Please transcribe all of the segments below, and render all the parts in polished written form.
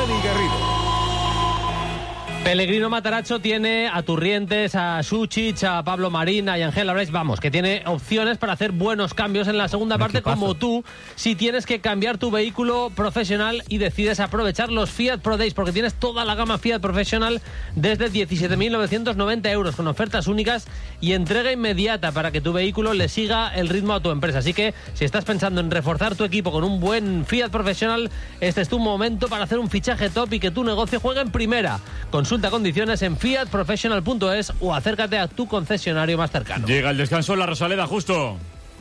Tony Garrido. Pellegrino Matarazzo tiene a Turrientes, a Sučić, a Pablo Marín, a Ángel Abraiz, vamos, que tiene opciones para hacer buenos cambios en la segunda parte, como tú, si tienes que cambiar tu vehículo profesional y decides aprovechar los Fiat Pro Days, porque tienes toda la gama Fiat Professional desde 17.990 euros, con ofertas únicas y entrega inmediata para que tu vehículo le siga el ritmo a tu empresa. Así que, si estás pensando en reforzar tu equipo con un buen Fiat Professional, este es tu momento para hacer un fichaje top y que tu negocio juegue en primera. Consulta condiciones en fiatprofessional.es o acércate a tu concesionario más cercano. Llega el descanso en la Rosaleda, justo.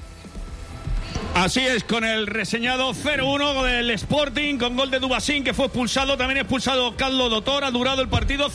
Así es, con el reseñado 0-1 del Sporting, con gol de Dubasín, que fue expulsado. También expulsado Carlos Dotor. Ha durado el partido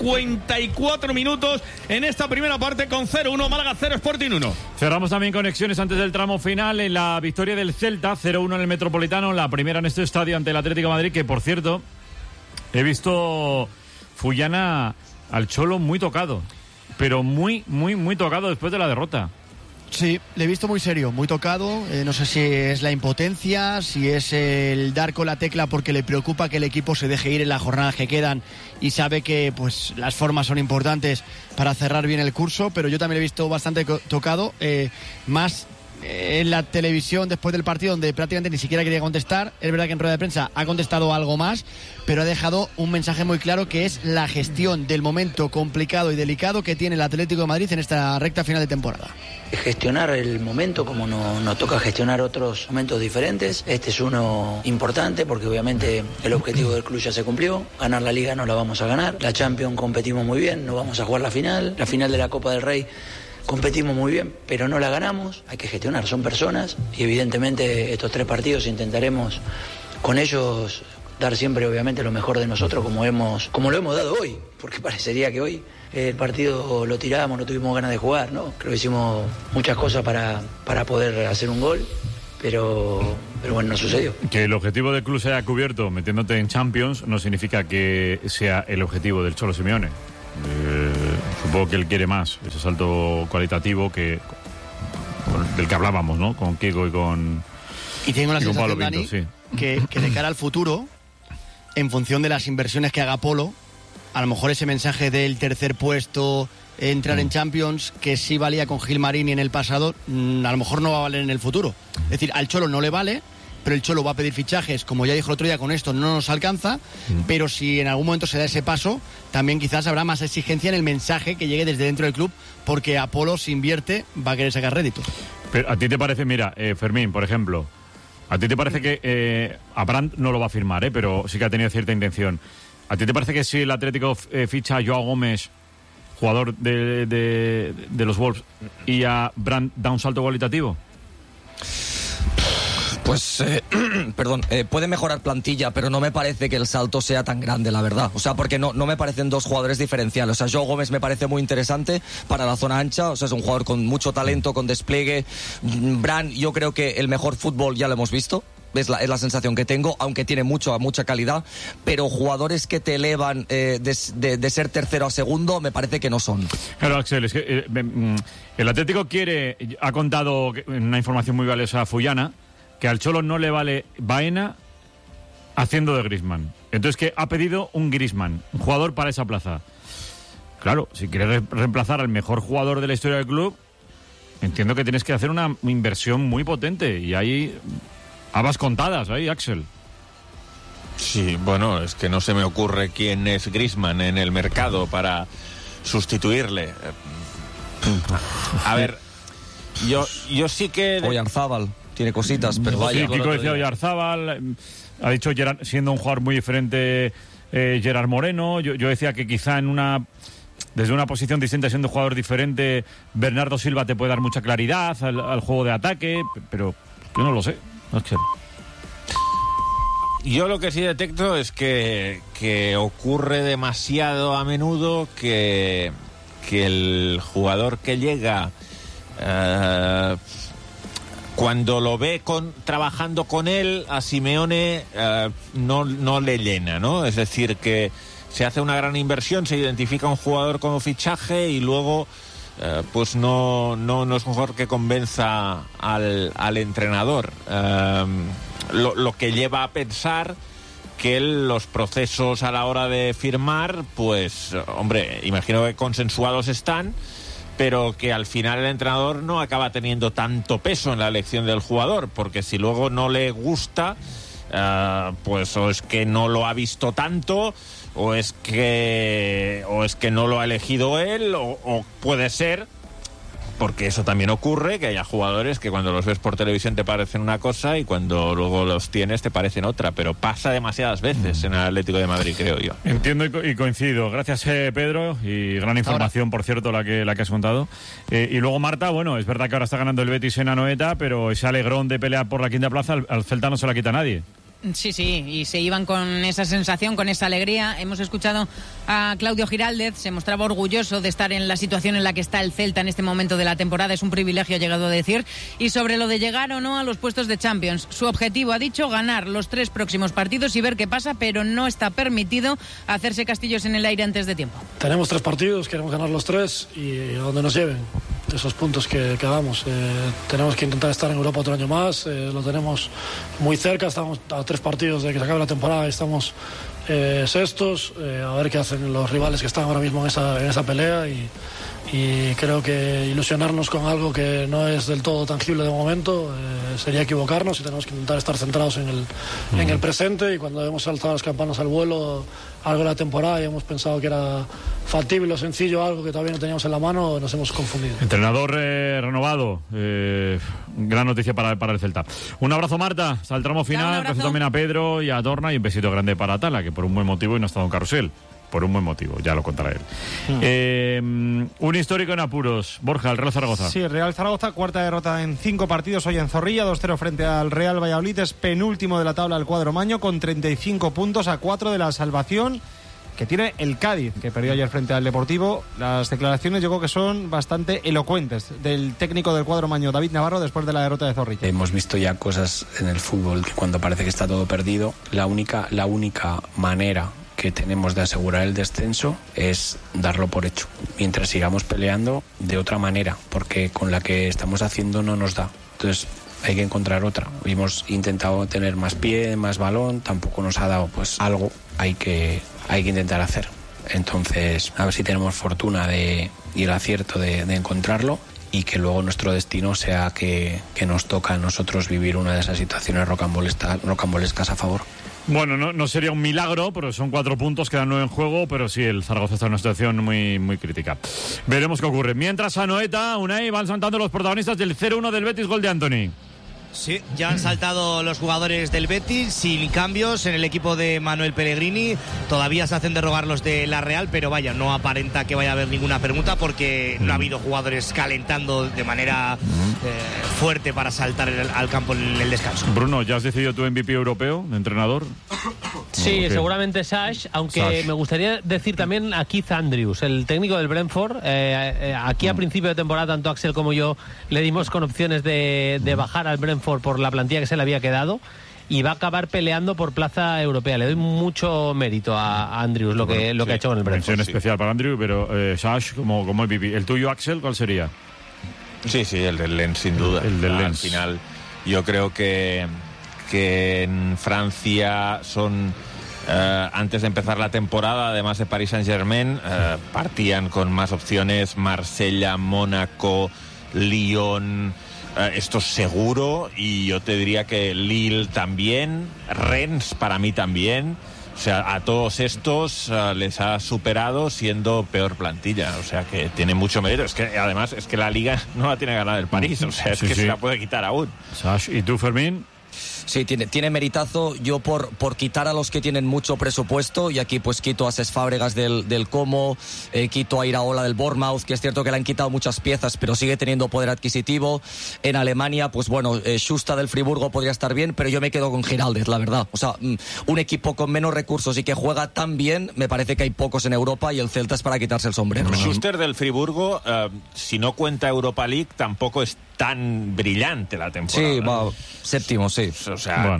54 minutos en esta primera parte, con 0-1, Málaga 0, Sporting 1. Cerramos también conexiones antes del tramo final en la victoria del Celta, 0-1 en el Metropolitano, la primera en este estadio ante el Atlético de Madrid, que por cierto, he visto Fullana al Cholo muy tocado, pero muy tocado después de la derrota. Sí, le he visto muy serio, muy tocado. No sé si es la impotencia, si es el dar con la tecla porque le preocupa que el equipo se deje ir en las jornadas que quedan y sabe que pues las formas son importantes para cerrar bien el curso, pero yo también le he visto bastante tocado, más en la televisión después del partido, donde prácticamente ni siquiera quería contestar. Es verdad que en rueda de prensa ha contestado algo más, pero ha dejado un mensaje muy claro, que es la gestión del momento complicado y delicado que tiene el Atlético de Madrid en esta recta final de temporada. Gestionar el momento como nos toca gestionar otros momentos diferentes. Este es uno importante porque obviamente el objetivo del club ya se cumplió. Ganar la Liga no la vamos a ganar. La Champions competimos muy bien, no vamos a jugar la final de la Copa del Rey competimos muy bien, pero no la ganamos. Hay que gestionar, son personas, y evidentemente estos 3 partidos intentaremos con ellos dar siempre obviamente lo mejor de nosotros, como lo hemos dado hoy, porque parecería que hoy el partido lo tiramos, no tuvimos ganas de jugar, ¿no? Creo que hicimos muchas cosas para poder hacer un gol, pero bueno, no sucedió. Que el objetivo del club se haya cubierto metiéndote en Champions no significa que sea el objetivo del Cholo Simeone. Supongo que él quiere más, ese salto cualitativo del que hablábamos, ¿no? Con Kiko y tengo la sensación, Pinto, Dani, sí. que de cara al futuro, en función de las inversiones que haga Polo, a lo mejor ese mensaje del tercer puesto, entrar en Champions, que sí valía con Gilmarín y en el pasado, a lo mejor no va a valer en el futuro. Es decir, al Cholo no le vale, pero el Cholo va a pedir fichajes, como ya dijo el otro día, con esto no nos alcanza, pero si en algún momento se da ese paso, también quizás habrá más exigencia en el mensaje que llegue desde dentro del club, porque Apolo, si invierte, va a querer sacar réditos. Pero ¿a ti te parece, mira, Fermín, por ejemplo, a ti te parece que a Brandt no lo va a firmar, pero sí que ha tenido cierta intención? ¿A ti te parece que si el Atlético ficha a Joao Gómez, jugador de los Wolves, y a Brandt da un salto cualitativo? Pues, puede mejorar plantilla, pero no me parece que el salto sea tan grande, la verdad. O sea, porque no me parecen dos jugadores diferenciales. O sea, Joao Gómez me parece muy interesante para la zona ancha. O sea, es un jugador con mucho talento, con despliegue. Brandt, yo creo que el mejor fútbol ya lo hemos visto. Es la sensación que tengo, aunque tiene mucha calidad, pero jugadores que te elevan de ser tercero a segundo, me parece que no son. Claro, Axel, es que el Atlético ha contado una información muy valiosa a Fullana, que al Cholo no le vale Baena haciendo de Griezmann. Entonces, que ha pedido un Griezmann, un jugador para esa plaza. Claro, si quieres reemplazar al mejor jugador de la historia del club, entiendo que tienes que hacer una inversión muy potente, y hay habas contadas ahí, Axel. Sí, bueno, es que no se me ocurre quién es Griezmann en el mercado para sustituirle. A ver, yo sí que... Oyarzábal tiene cositas, pero vaya. Sí, Kiko decía Oyarzábal, ha dicho Gerard, siendo un jugador muy diferente, Gerard Moreno. Yo decía que quizá desde una posición distinta, siendo un jugador diferente, Bernardo Silva te puede dar mucha claridad al juego de ataque, pero yo no lo sé. Yo lo que sí detecto es que ocurre demasiado a menudo que el jugador que llega, cuando lo ve trabajando con él, a Simeone no le llena, ¿no? Es decir, que se hace una gran inversión, se identifica un jugador como fichaje y luego pues no es un jugador que convenza al entrenador, lo que lleva a pensar que los procesos a la hora de firmar, pues, hombre, imagino que consensuados están, pero que al final el entrenador no acaba teniendo tanto peso en la elección del jugador, porque si luego no le gusta, pues o es que no lo ha visto tanto, o es que no lo ha elegido él, o puede ser, porque eso también ocurre, que haya jugadores que cuando los ves por televisión te parecen una cosa y cuando luego los tienes te parecen otra, pero pasa demasiadas veces en el Atlético de Madrid, creo yo. Entiendo y coincido. Gracias, Pedro, y gran información, por cierto, la que has contado. Y luego, Marta, bueno, es verdad que ahora está ganando el Betis en Anoeta, pero ese alegrón de pelear por la quinta plaza al Celta no se la quita nadie. Sí, y se iban con esa sensación, con esa alegría. Hemos escuchado a Claudio Giraldez, se mostraba orgulloso de estar en la situación en la que está el Celta en este momento de la temporada. Es un privilegio, ha llegado a decir. Y sobre lo de llegar o no a los puestos de Champions, su objetivo, ha dicho, ganar los 3 próximos partidos y ver qué pasa, pero no está permitido hacerse castillos en el aire antes de tiempo. Tenemos 3 partidos, queremos ganar los 3 y a donde nos lleven. Esos puntos que hagamos. Tenemos que intentar estar en Europa otro año más, lo tenemos muy cerca, estamos a 3 partidos de que se acabe la temporada y estamos sextos, a ver qué hacen los rivales que están ahora mismo en esa pelea y creo que ilusionarnos con algo que no es del todo tangible de momento sería equivocarnos y tenemos que intentar estar centrados en el presente, y cuando hemos saltado las campanas al vuelo algo de la temporada y hemos pensado que era factible o sencillo, algo que todavía no teníamos en la mano, nos hemos confundido. Entrenador renovado, gran noticia para el Celta. Un abrazo, Marta, hasta el tramo final. Gracias también a Pedro y a Dorna, y un besito grande para Tala, que por un buen motivo y no ha estado en carrusel. Por un buen motivo, ya lo contará él. Un histórico en apuros. Borja, el Real Zaragoza. Sí, Real Zaragoza, cuarta derrota en 5 partidos hoy en Zorrilla, 2-0 frente al Real Valladolid. Es penúltimo de la tabla del cuadro maño con 35 puntos, a 4 de la salvación que tiene el Cádiz, que perdió ayer frente al Deportivo. Las declaraciones yo creo que son bastante elocuentes del técnico del cuadro maño, David Navarro, después de la derrota de Zorrilla. Hemos visto ya cosas en el fútbol que cuando parece que está todo perdido, la única manera que tenemos de asegurar el descenso es darlo por hecho, mientras sigamos peleando de otra manera, porque con la que estamos haciendo no nos da. Entonces hay que encontrar otra. Hemos intentado tener más pie, más balón, tampoco nos ha dado, pues algo hay que intentar hacer. Entonces a ver si tenemos fortuna y el acierto de encontrarlo, y que luego nuestro destino sea que nos toca a nosotros vivir una de esas situaciones rocambolescas a favor. Bueno, no sería un milagro, pero son 4 puntos, quedan 9 en juego, pero sí, el Zaragoza está en una situación muy, muy crítica. Veremos qué ocurre. Mientras, a Anoeta, Unai, van saltando los protagonistas del 0-1 del Betis, gol de Antony. Sí, ya han saltado los jugadores del Betis sin cambios en el equipo de Manuel Pellegrini. Todavía se hacen de rogar los de la Real, pero vaya, no aparenta que vaya a haber ninguna permuta porque no ha habido jugadores calentando de manera fuerte para saltar al campo en el descanso. Bruno, ¿ya has decidido tu MVP europeo de entrenador? Sí, seguramente Sash, aunque me gustaría decir también a Keith Andrews, el técnico del Brentford. Aquí a principio de temporada, tanto Axel como yo le dimos con opciones de bajar al Brentford por la plantilla que se le había quedado, y va a acabar peleando por plaza europea. Le doy mucho mérito a Andrews lo que ha hecho con el Brentford. Mención especial para Andrew, pero Sash como MVP. ¿El tuyo, Axel, cuál sería? Sí, el del Lens, sin duda. El del Lens. Al final, yo creo que en Francia son... antes de empezar la temporada, además de Paris Saint-Germain, partían con más opciones: Marsella, Mónaco, Lyon, esto seguro, y yo te diría que Lille también, Rennes para mí también. O sea, a todos estos les ha superado siendo peor plantilla. O sea, que tiene mucho mérito. Es que además es que la Liga no la tiene ganada el París. O sea, es que se la puede quitar aún. Sash, ¿y tú, Fermín? Sí, tiene meritazo. Yo por quitar a los que tienen mucho presupuesto, y aquí pues quito a Cesc Fábregas del Como, quito a Iraola del Bournemouth, que es cierto que le han quitado muchas piezas, pero sigue teniendo poder adquisitivo. En Alemania, pues bueno, Schuster del Friburgo podría estar bien, pero yo me quedo con Giraldez, la verdad. O sea, un equipo con menos recursos y que juega tan bien, me parece que hay pocos en Europa, y el Celta es para quitarse el sombrero. Schuster del Friburgo, si no cuenta Europa League, tampoco es tan brillante la temporada. Sí, va séptimo, sí. O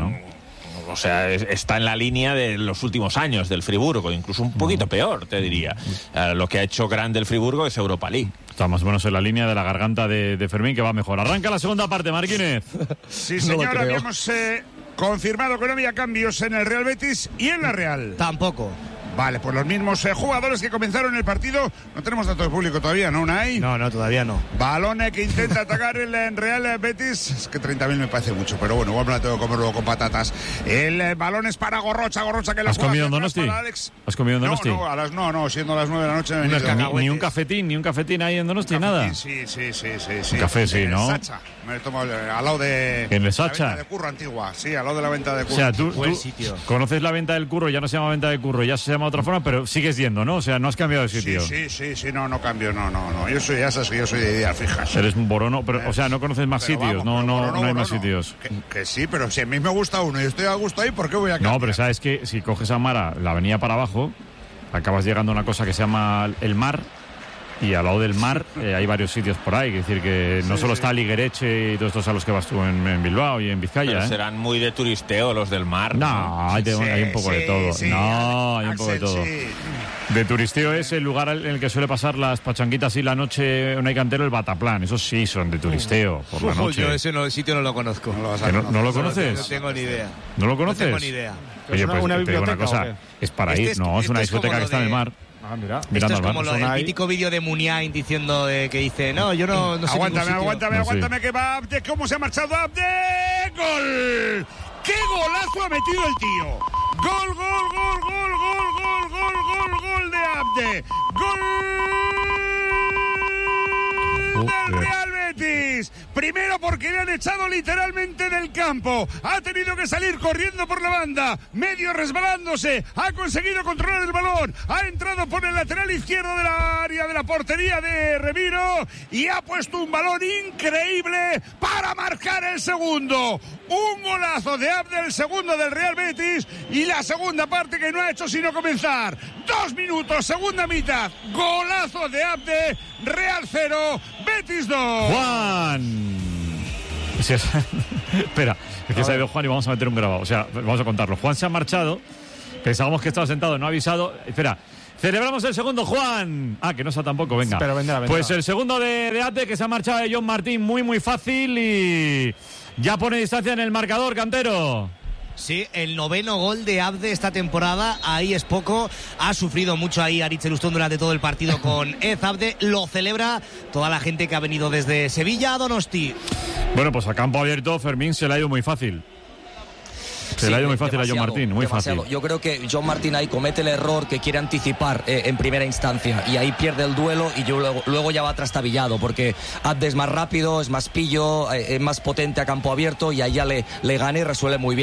sea, está en la línea de los últimos años del Friburgo, incluso un poquito peor, te diría. Lo que ha hecho grande el Friburgo es Europa League. Está más o menos en la línea de la garganta de Fermín, que va mejor. Arranca la segunda parte, Marquínez. Sí, señor, habíamos Confirmado que no había cambios en el Real Betis y en la Real. Tampoco. Vale, pues los mismos jugadores que comenzaron el partido. No tenemos datos de público todavía, ¿no, Unai? No, todavía no. Balone que intenta atacar el Real Betis. Es que 30.000 me parece mucho, pero bueno, igual me la tengo que comer luego con patatas. El balón es para Gorrocha que la ¿Has comido en Donosti? ¿Has comido en Donosti? No, siendo las 9 de la noche. Ni un cafetín ahí en Donosti, nada. Sí. Café sí, ¿no? En el Sacha. Me tomo al lado de... ¿En el Sacha? La venta de Curro antigua, sí, al lado de la venta de Curro. O sea, tú conoces la venta del Curro, ya no se llama venta de Curro, ya se llama de otra forma, pero sigues yendo, ¿no? O sea, no has cambiado de sitio. Sí, no cambio, no. Yo soy de ideas fijas. Eres un borono, pero, o sea, no conoces más sitios, no hay más sitios. Que sí, pero si a mí me gusta uno y estoy a gusto ahí, ¿por qué voy a cambiar? No, pero sabes que si coges a Mara, la avenida para abajo, acabas llegando a una cosa que se llama el Mar, y al lado del Mar hay varios sitios por ahí, es decir, que no solo está Liguereche y todos estos a los que vas tú en Bilbao y en Vizcaya. Pero serán muy de turisteo los del Mar. No, hay un poco de todo. Hay un poco de todo. De turisteo es el lugar en el que suele pasar las pachanguitas y la noche en Cantero, el Bataplan. Esos sí son de turisteo por la noche. Yo ese sitio no lo conozco. ¿No lo conoces? No tengo ni idea. ¿No lo conoces? No tengo ni idea. Oye, pues te digo una cosa, es para ir, no, es una discoteca que está en el mar. Esto es como el mítico vídeo de Muniain diciendo que dice, no, yo no sé. Aguántame que va Abde. ¿Cómo se ha marchado Abde? ¡Gol! ¡Qué golazo ha metido el tío! ¡Gol de Abde! ¡Gol del Real Betis! Primero porque le han echado literalmente del campo. Ha tenido que salir corriendo por la banda, medio resbalándose. Ha conseguido controlar el balón. Ha entrado por el lateral izquierdo de la área de la portería de Remiro y ha puesto un balón increíble para marcar el segundo. Un golazo de Abde, el segundo del Real Betis, y la segunda parte que no ha hecho sino comenzar. 2 minutos, segunda mitad. Golazo de Abde, Real 0, Betis 2. Juan. Espera, es que se ha ido Juan y vamos a meter un grabado. O sea, vamos a contarlo. Juan se ha marchado. Pensábamos que estaba sentado, no ha avisado. Espera. Celebramos el segundo, Juan. Que no está tampoco, venga. Pero vendrá. Pues el segundo de Abde, que se ha marchado de John Martín, muy fácil, y ya pone distancia en el marcador, Cantero. Sí, el 9º gol de Abde esta temporada, ahí es poco. Ha sufrido mucho ahí Aritz Elustón durante todo el partido con Ez Abde. Lo celebra toda la gente que ha venido desde Sevilla a Donosti. Bueno, pues a campo abierto Fermín se le ha ido muy fácil. Se le ha ido muy fácil a John Martín, muy fácil. Yo creo que John Martín ahí comete el error que quiere anticipar en primera instancia y ahí pierde el duelo y luego ya va trastabillado porque Abde es más rápido, es más pillo, es más potente a campo abierto y ahí ya le gana y resuelve muy bien.